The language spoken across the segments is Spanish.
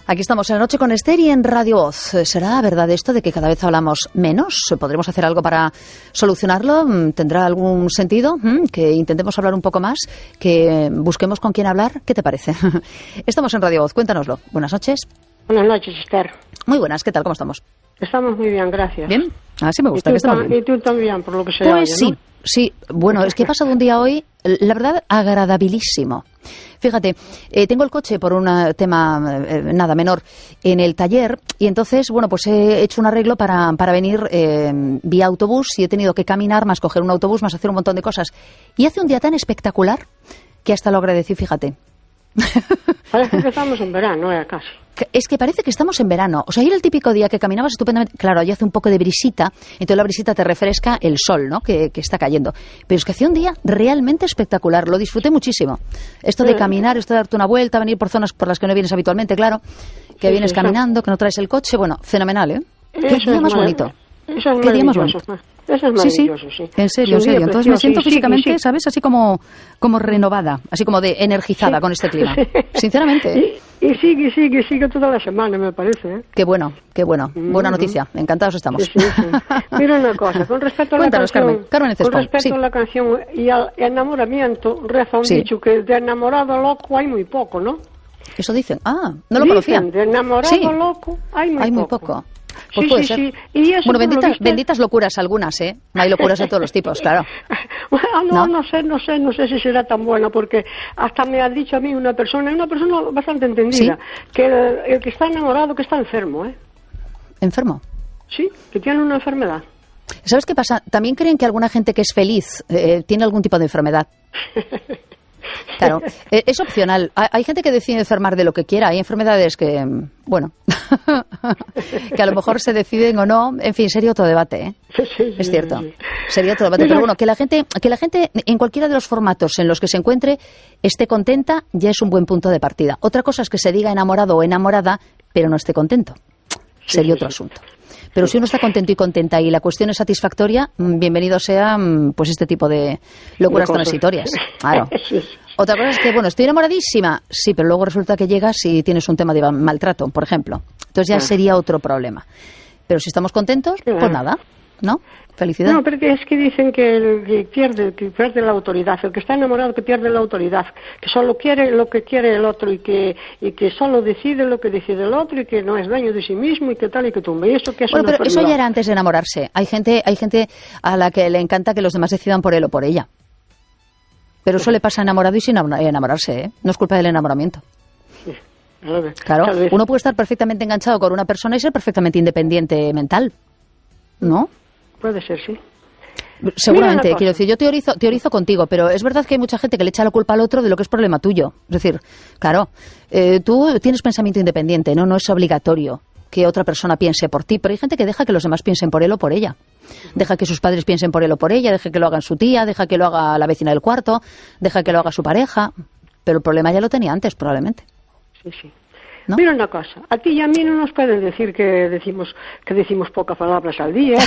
Aquí estamos en La Noche con Esther y en Radio Voz. ¿Será verdad esto de que cada vez hablamos menos? ¿Podremos hacer algo para solucionarlo? ¿Tendrá algún sentido? ¿Que intentemos hablar un poco más? ¿Que busquemos con quién hablar? ¿Qué te parece? Estamos en Radio Voz, cuéntanoslo. Buenas noches. Buenas noches, Esther. Muy buenas, ¿qué tal? ¿Cómo estamos? Estamos muy bien, gracias. ¿Bien? Así me gusta, que estamos bien. Y tú también, por lo que se Pues oye, sí, ¿no? sí. Bueno, es que he pasado un día hoy, la verdad, agradabilísimo. Fíjate, tengo el coche por un tema nada menor en el taller y entonces, bueno, pues he hecho un arreglo para venir vía autobús y he tenido que caminar más coger un autobús más hacer un montón de cosas. Y hace un día tan espectacular que hasta lo agradecí, fíjate. Parece que estamos en verano, casi. Es que parece que estamos en verano. O sea, era el típico día que caminabas estupendamente. Claro, allí hace un poco de brisita, entonces la brisita te refresca el sol, ¿no? Que está cayendo. Pero es que hacía un día realmente espectacular. Lo disfruté muchísimo. Esto de caminar, esto de darte una vuelta, venir por zonas por las que no vienes habitualmente, claro. Que vienes caminando, que no traes el coche. Bueno, fenomenal, ¿eh? Qué día más bonito. Eso es qué día más maravilloso. bonito. Eso es maravilloso, sí. En serio, en serio. Entonces me siento físicamente, sí. ¿sabes? Así como renovada, así como de energizada con este clima. Sinceramente. Y sigue toda la semana, me parece. Qué bueno, qué bueno. Buena noticia. Encantados estamos. Sí. Mira una cosa, con respecto a la Cuéntanos, canción, Carmen con respecto a la canción y al enamoramiento, reza un dicho que de enamorado loco hay muy poco, ¿no? Eso dicen. Ah, no lo conocía. De enamorado loco hay muy poco. Pues puede ser. Y eso, bueno, benditas locuras algunas, ¿eh? Hay locuras de todos los tipos, claro. No sé si será tan buena, porque hasta me ha dicho a mí una persona bastante entendida, que el que está enamorado que está enfermo, ¿eh? ¿Enfermo? Sí, que tiene una enfermedad. ¿Sabes qué pasa? También creen que alguna gente que es feliz tiene algún tipo de enfermedad. Claro, es opcional. Hay gente que decide enfermar de lo que quiera. Hay enfermedades que, bueno, que a lo mejor se deciden o no. En fin, sería otro debate, ¿eh? Sí, es cierto. Sería otro debate. Pero bueno, que la gente en cualquiera de los formatos en los que se encuentre esté contenta ya es un buen punto de partida. Otra cosa es que se diga enamorado o enamorada, pero no esté contento. Sería otro asunto. Pero si uno está contento y contenta y la cuestión es satisfactoria, bienvenido sea pues este tipo de locuras transitorias. Claro. Otra cosa es que, bueno, estoy enamoradísima. Sí, pero luego resulta que llegas y tienes un tema de maltrato, por ejemplo. Entonces ya sería otro problema. Pero si estamos contentos, pues nada, ¿no? Felicidad. No, pero es que dicen que pierde la autoridad. El que está enamorado que pierde la autoridad. Que solo quiere lo que quiere el otro y que solo decide lo que decide el otro y que no es dueño de sí mismo y que tal y que tumba. Y eso que es bueno, pero enfermedad. Eso ya era antes de enamorarse. Hay gente a la que le encanta que los demás decidan por él o por ella. Pero eso le pasa enamorado y sin enamorarse, ¿eh? No es culpa del enamoramiento. Claro, uno puede estar perfectamente enganchado con una persona y ser perfectamente independiente mental, ¿no? Puede ser, sí. Seguramente, quiero decir, yo teorizo contigo, pero es verdad que hay mucha gente que le echa la culpa al otro de lo que es problema tuyo. Es decir, claro, tú tienes pensamiento independiente, no es obligatorio que otra persona piense por ti, pero hay gente que deja que los demás piensen por él o por ella. Deja que sus padres piensen por él o por ella, deja que lo hagan su tía, deja que lo haga la vecina del cuarto, deja que lo haga su pareja, pero el problema ya lo tenía antes, probablemente. Sí. ¿No? Mira una cosa, a ti y a mí no nos pueden decir que decimos pocas palabras al día.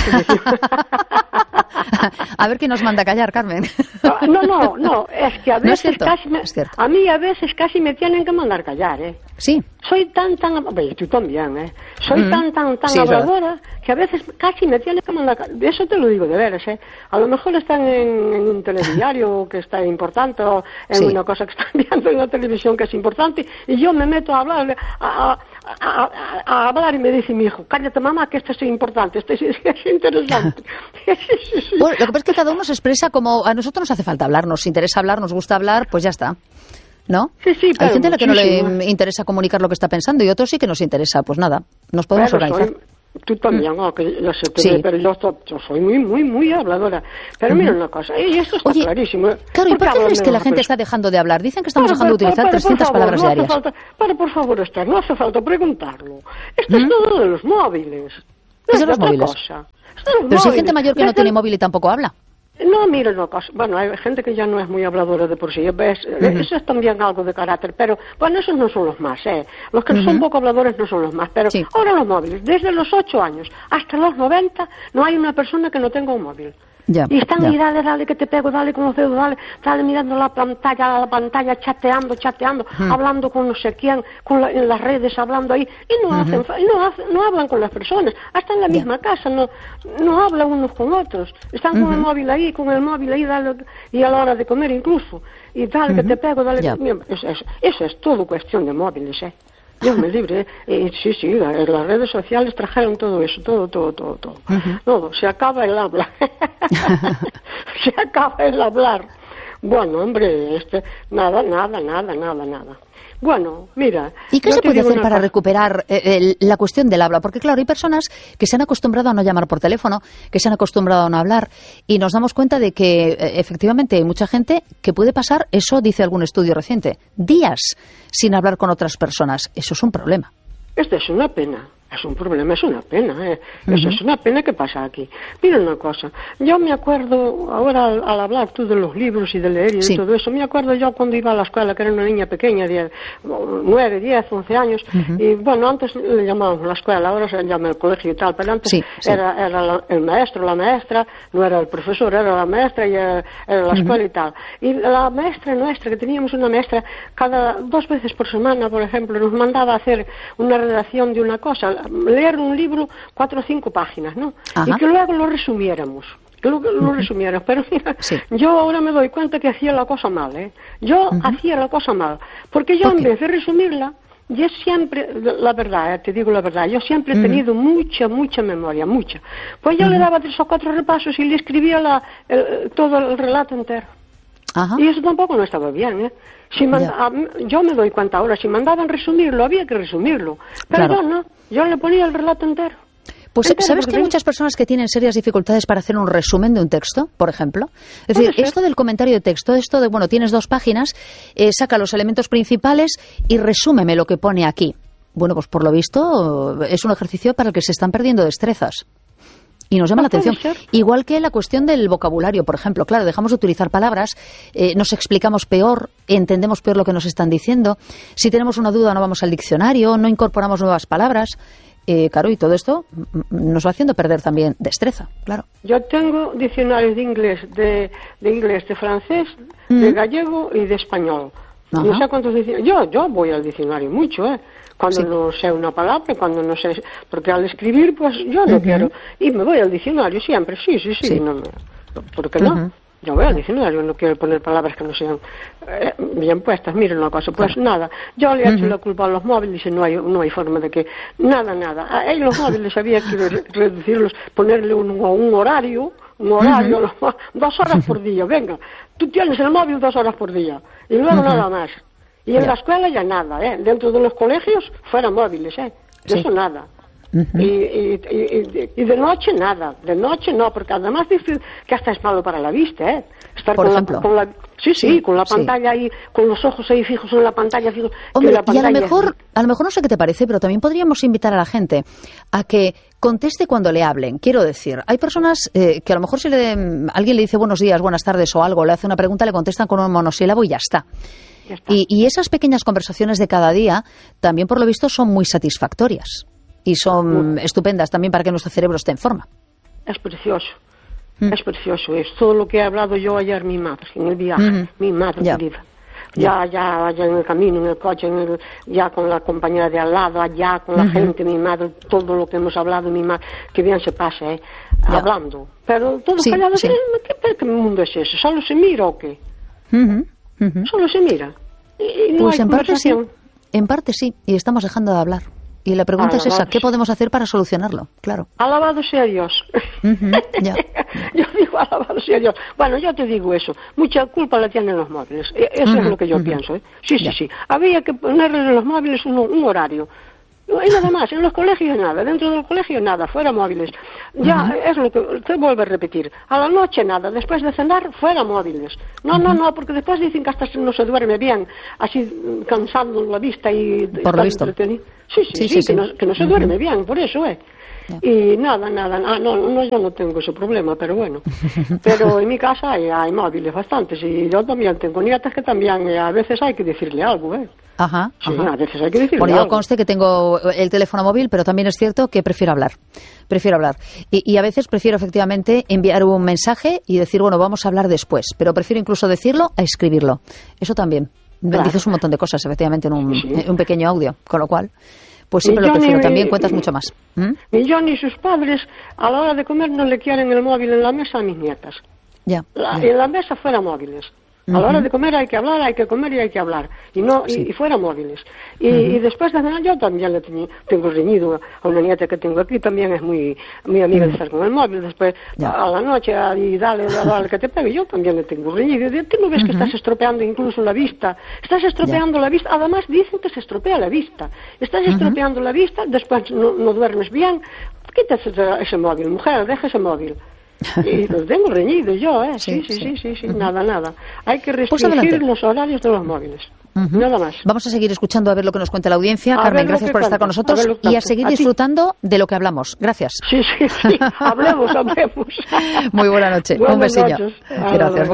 A ver quién nos manda a callar, Carmen. No, es que a veces cierto. a mí a veces casi me tienen que mandar callar, ¿eh? Sí. Soy tan, y tú también, ¿eh? Soy tan habladora que a veces casi me tienen que mandar callar. Eso te lo digo de veras, ¿eh? A lo mejor están en un telediario que está importante o en una cosa que están viendo en la televisión que es importante y yo me meto a hablar a hablar y me dice mi hijo, cállate mamá que esto es importante, esto es interesante. Bueno, lo que pasa es que cada uno se expresa como a nosotros nos hace falta hablar, nos interesa hablar, nos gusta hablar, pues ya está, ¿no? Sí, hay gente a la que no le interesa comunicar lo que está pensando y otros sí que nos interesa, pues nada, nos podemos organizar. Tú también, que no sé, pero yo soy muy habladora. Pero mira una cosa, y esto está clarísimo. Claro, ¿y por qué crees que la gente está dejando de hablar? Dicen que estamos dejando de utilizar 300 palabras diarias. Por favor, Esther, no hace falta preguntarlo. Esto es todo de los móviles. ¿Es de los móviles? Pero si hay gente mayor que no tiene móvil y tampoco habla. No, mira una cosa. Bueno, hay gente que ya no es muy habladora de por sí. ¿Ves? Eso es también algo de carácter. Pero, bueno, esos no son los más, ¿eh? Los que son poco habladores no son los más. Pero ahora los móviles, desde los 8 años hasta los 90, no hay una persona que no tenga un móvil. Y están ahí, dale que te pego, dale con los dedos, dale mirando la pantalla, chateando, hablando con no sé quién, en las redes, hablando ahí, y no hablan con las personas, hasta en la misma casa, no hablan unos con otros, están con el móvil ahí, dale, y a la hora de comer incluso, y dale que te pego, dale, eso es todo cuestión de móviles, Dios me libre, sí, las redes sociales trajeron todo eso, todo. No, se acaba el habla. Se acaba el hablar. Bueno, hombre, nada. Bueno, mira... ¿Y qué se puede hacer para recuperar la cuestión del habla? Porque, claro, hay personas que se han acostumbrado a no llamar por teléfono, que se han acostumbrado a no hablar, y nos damos cuenta de que, efectivamente, hay mucha gente que puede pasar, eso dice algún estudio reciente, días sin hablar con otras personas. Eso es un problema. Esto es una pena. Es un problema, es una pena, Eso es una pena que pasa aquí. Mira una cosa, yo me acuerdo, ahora al hablar tú de los libros y de leer y de todo eso, me acuerdo yo cuando iba a la escuela, que era una niña pequeña, 9, 10, 11 años, y bueno, antes le llamábamos la escuela, ahora se llama el colegio y tal, pero antes era el maestro, la maestra, no era el profesor, era la maestra y era la escuela y tal. Y la maestra nuestra, que teníamos una maestra, cada 2 veces por semana, por ejemplo, nos mandaba a hacer una redacción de una cosa, leer un libro 4 o 5 páginas, ¿no? Y que luego lo resumiéramos. Pero mira, yo ahora me doy cuenta que hacía la cosa mal, Yo hacía la cosa mal, porque yo en vez de resumirla, yo siempre, la verdad, te digo la verdad, yo siempre he tenido mucha memoria, mucha. Pues yo le daba 3 o 4 repasos y le escribía todo el relato entero. Y eso tampoco no estaba bien, yo me doy cuenta ahora, si mandaban resumirlo, había que resumirlo. Pero yo le ponía el relato entero. Pues ¿sabes que hay muchas personas que tienen serias dificultades para hacer un resumen de un texto, por ejemplo? Es decir, esto del comentario de texto, esto de, bueno, tienes 2 páginas, saca los elementos principales y resúmeme lo que pone aquí. Bueno, pues por lo visto es un ejercicio para el que se están perdiendo destrezas. Y nos llama la atención. Igual que la cuestión del vocabulario, por ejemplo. Claro, dejamos de utilizar palabras, nos explicamos peor, entendemos peor lo que nos están diciendo. Si tenemos una duda no vamos al diccionario, no incorporamos nuevas palabras. Claro, y todo esto nos va haciendo perder también destreza, claro. Yo tengo diccionarios de inglés, de francés, de gallego y de español. No sé cuántos diccionarios. Yo voy al diccionario mucho, Cuando no sé una palabra, cuando no sé... Porque al escribir, pues yo no quiero. Y me voy al diccionario siempre, sí. ¿Por qué no? Yo voy al diccionario, no quiero poner palabras que no sean bien puestas. Miren una cosa, pues nada. Yo le he hecho la culpa a los móviles y no hay forma de que... Nada. A los móviles había que reducirlos, ponerle un horario... 2 horas por día, venga. Tú tienes el móvil 2 horas por día. Y luego nada más. Y en la escuela ya nada, Dentro de los colegios fuera móviles, De eso nada. Y de noche nada. De noche no, porque además dice que hasta es malo para la vista, Estar por ejemplo. Con la pantalla ahí, con los ojos ahí fijos en la pantalla. Hombre, y a lo mejor no sé qué te parece, pero también podríamos invitar a la gente a que conteste cuando le hablen. Quiero decir, hay personas que a lo mejor si alguien le dice buenos días, buenas tardes o algo, le hace una pregunta, le contestan con un monosílabo y ya está. Y esas pequeñas conversaciones de cada día también, por lo visto, son muy satisfactorias y son estupendas también para que nuestro cerebro esté en forma. Es precioso. Es precioso. Es todo lo que he hablado yo ayer, mi madre, en el viaje. Mi madre querida. Ya en el camino, en el coche, ya con la compañera de al lado, allá con la gente, mi madre, todo lo que hemos hablado, mi madre, que bien se pase, hablando. Pero todos callados, ¿qué mundo es ese? ¿Solo se mira o qué? Solo se mira. Y no pues en parte sí, y estamos dejando de hablar. Y la pregunta es esa, ¿qué podemos hacer para solucionarlo? Claro. Alabado sea Dios. Yo digo, alabado sea Dios. Bueno, yo te digo eso. Mucha culpa la tienen los móviles. Eso es lo que yo pienso. Sí. Había que ponerle en los móviles un horario. Y nada más, en los colegios nada, dentro del colegio nada, fuera móviles. Ya es lo que te vuelvo a repetir. A la noche nada, después de cenar, fuera móviles. No, porque después dicen que hasta no se duerme bien, así cansando la vista y... Por lo visto. Sí, que no se duerme bien, por eso, Y nada. No, yo no tengo ese problema, pero bueno. Pero en mi casa hay móviles bastantes y yo también tengo nietas que también a veces hay que decirle algo, ¿eh? Ajá. A veces hay que decirle bueno, algo. yo conste que tengo el teléfono móvil, pero también es cierto que prefiero hablar. Y a veces prefiero efectivamente enviar un mensaje y decir, bueno, vamos a hablar después. Pero prefiero incluso decirlo a escribirlo. Eso también. Claro. Dices un montón de cosas, efectivamente, en un pequeño audio. Con lo cual, pues siempre lo prefiero. También cuentas mucho más. Ni yo ni sus padres, a la hora de comer, no le quieren el móvil en la mesa a mis nietas. Ya. En la mesa fuera móviles. A la hora de comer hay que hablar, hay que comer y hay que hablar. Y fuera móviles. Y después de cenar yo también tengo reñido a una nieta que tengo aquí, también es muy amiga de estar con el móvil. Después a la noche y dale que te pegue, yo también le tengo reñido. ¿Tú no ves que estás estropeando incluso la vista? Estás estropeando la vista. Además dicen que se estropea la vista. Estás estropeando la vista, después no duermes bien. Quítate ese móvil, mujer, deja ese móvil. Y los tengo reñidos yo, ¿eh? Sí, nada. Hay que restringir los horarios de los móviles. Nada más. Vamos a seguir escuchando a ver lo que nos cuenta la audiencia. Carmen, gracias por estar con nosotros y a seguir disfrutando de lo que hablamos. Gracias. Sí. Hablemos. Muy buena noche. Un besillo. Gracias.